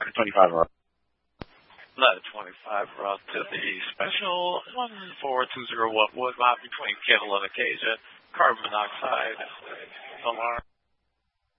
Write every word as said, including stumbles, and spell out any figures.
eleven twenty-five route. eleven twenty-five route to the special one four two zero one Woodmont between Kittle and Acacia. Carbon monoxide alarm.